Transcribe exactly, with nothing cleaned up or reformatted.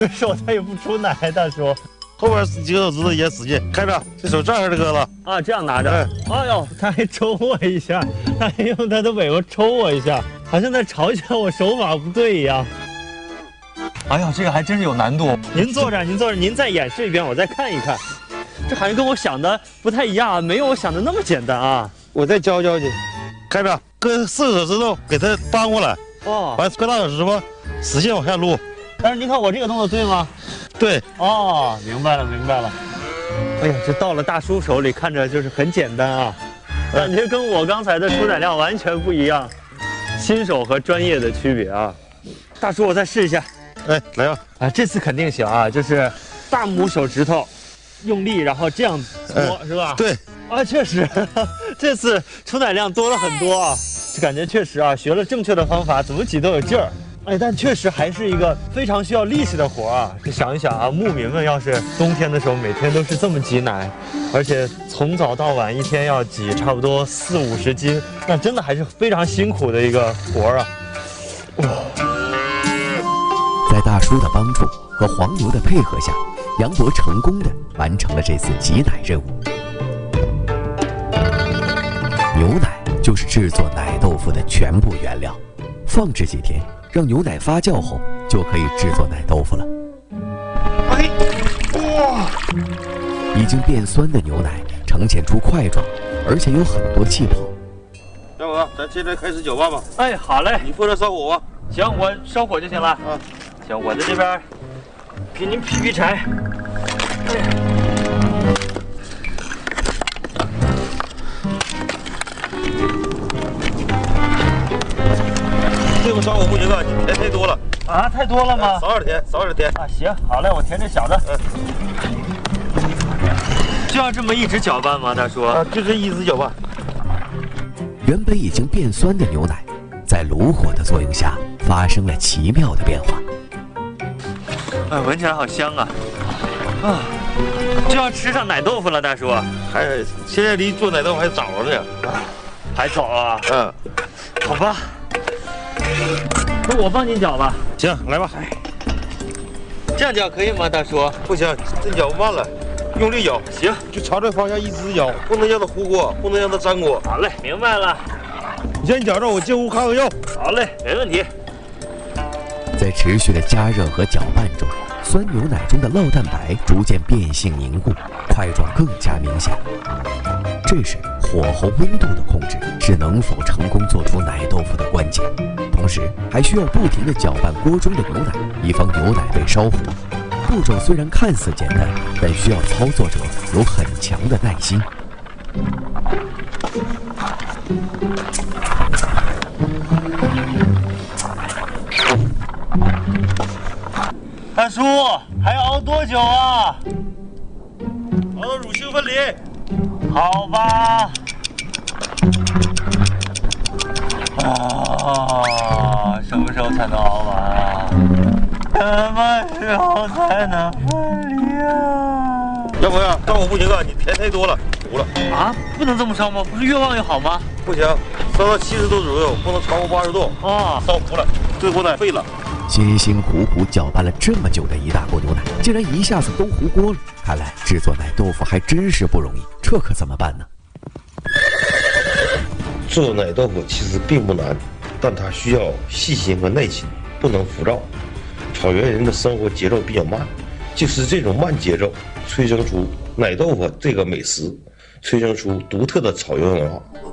手它也不出奶，大叔。 后边几个手指头也使劲，看着这手这样的哥了啊，这样拿着。哎，哎呦，他还抽我一下，他还用他的尾巴抽我一下，好像在嘲笑我手法不对一样。哎呀，这个还真是有难度。您坐着，您坐着，您再演示一遍，我再看一看。这好像跟我想的不太一样啊，没有我想的那么简单啊。 我再教教你，看着，搁四个手指头给它搬过来， 哦， 完搁大手指头使劲往下撸。 但是您看我这个动作对吗？ 对。 哦，明白了，明白了。哎呀，这到了大叔手里，看着就是很简单啊，感觉跟我刚才的出奶量完全不一样，新手和专业的区别啊。大叔，我再试一下。 哎，来吧。 啊，这次肯定行啊，就是大拇手指头用力，然后这样搓，哎、是吧？ 对。 啊，确实，这次出奶量多了很多啊，就感觉确实啊，学了正确的方法，怎么挤都有劲儿。哎，但确实还是一个非常需要力气的活啊！就想一想啊，牧民们要是冬天的时候每天都是这么挤奶，而且从早到晚一天要挤差不多四五十斤，那真的还是非常辛苦的一个活啊！哇！ 在大叔的帮助和黄牛的配合下，杨博成功的完成了这次挤奶任务。牛奶就是制作奶豆腐的全部原料，放置几天。让牛奶发酵后，就可以制作奶豆腐了。 哎，哇！ 已经变酸的牛奶呈现出块状，而且有很多气泡。 小伙，咱现在开始搅拌吧。 哎，好嘞， 你负责烧火吧。 行，我烧火就行了。啊，行，我在这边给您劈劈柴。哎呀。 这个烧火不行啊，你填太多了啊，太多了吗？ 少点填，少点填啊，行，好嘞，我填这小的。嗯，就要这么一直搅拌吗，大叔？ 啊，就是一直搅拌。 原本已经变酸的牛奶，在炉火的作用下发生了奇妙的变化。 哎，闻起来好香啊！啊，就要吃上奶豆腐了，大叔。 还现在离做奶豆腐还早着呢， 还早啊？ 嗯， 好吧。那我帮您搅吧。 行，来吧。 这样搅可以吗，大叔？ 不行，这搅慢了，用力搅。 行， 就朝这方向一直搅，不能让它糊锅，不能让它粘锅。 好嘞，明白了。 你先搅着，我进屋看看药。 好嘞，没问题。 在持续的加热和搅拌中，酸牛奶中的酪蛋白逐渐变性凝固，块状更加明显。这时，火候温度的控制是能否成功做出奶豆腐的关键，同时还需要不停地搅拌锅中的牛奶，以防牛奶被烧糊。步骤虽然看似简单，但需要操作者有很强的耐心。 大叔，还要熬多久啊？ 熬到乳清分离。 好吧。啊，什么时候才能熬完啊？什么时候才能分离啊？ 要不呀，烧火不行啊，你填太多了，糊了。 啊，不能这么烧吗？不是越旺越好吗？ 不行，烧到七十度左右，不能超过八十度。 啊， 烧糊了，这锅奶废了。 辛辛苦苦搅拌了这么久的一大锅牛奶，竟然一下子都糊锅了。看来制作奶豆腐还真是不容易，这可怎么办呢？ 做奶豆腐其实并不难，但它需要细心和耐心，不能浮躁。草原人的生活节奏比较慢，就是这种慢节奏催生出奶豆腐这个美食，催生出独特的草原文化。